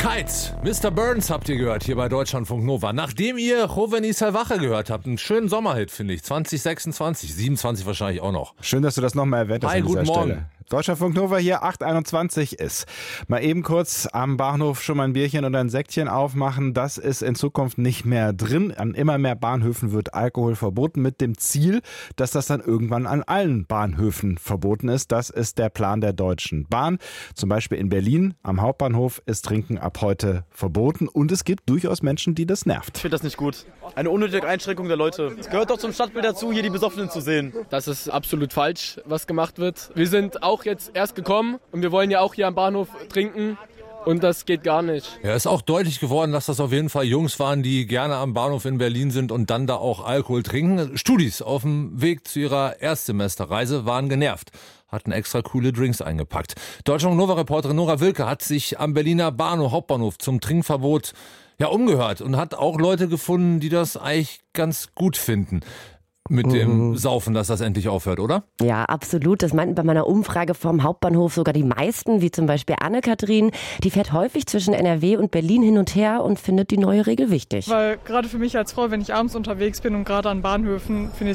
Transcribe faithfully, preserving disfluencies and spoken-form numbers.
Kites, Mister Burns habt ihr gehört hier bei Deutschlandfunk Nova. Nachdem ihr Joveni Salvaje gehört habt, einen schönen Sommerhit, finde ich. zwanzig sechsundzwanzig, siebenundzwanzig wahrscheinlich auch noch. Schön, dass du das nochmal erwähnt hast Hi, an dieser guten Morgen. Stelle. Deutschlandfunk Nova hier, acht Uhr einundzwanzig ist. Mal eben kurz am Bahnhof schon mal ein Bierchen oder ein Säckchen aufmachen. Das ist in Zukunft nicht mehr drin. An immer mehr Bahnhöfen wird Alkohol verboten mit dem Ziel, dass das dann irgendwann an allen Bahnhöfen verboten ist. Das ist der Plan der Deutschen Bahn. Zum Beispiel in Berlin am Hauptbahnhof ist Trinken ab heute verboten und es gibt durchaus Menschen, die das nervt. Ich finde das nicht gut. Eine unnötige Einschränkung der Leute. Es gehört doch zum Stadtbild dazu, hier die Besoffenen zu sehen. Das ist absolut falsch, was gemacht wird. Wir sind auch jetzt erst gekommen und wir wollen ja auch hier am Bahnhof trinken. Und das geht gar nicht. Ja, ist auch deutlich geworden, dass das auf jeden Fall Jungs waren, die gerne am Bahnhof in Berlin sind und dann da auch Alkohol trinken. Studis auf dem Weg zu ihrer Erstsemesterreise waren genervt, hatten extra coole Drinks eingepackt. Deutschland-Nova-Reporterin Nora Wilke hat sich am Berliner Bahnhof, Hauptbahnhof zum Trinkverbot ja umgehört und hat auch Leute gefunden, die das eigentlich ganz gut finden. Mit dem mhm. Saufen, dass das endlich aufhört, oder? Ja, absolut. Das meinten bei meiner Umfrage vom Hauptbahnhof sogar die meisten, wie zum Beispiel Anne-Kathrin. Die fährt häufig zwischen N R W und Berlin hin und her und findet die neue Regel wichtig. Weil gerade für mich als Frau, wenn ich abends unterwegs bin und gerade an Bahnhöfen, finde ich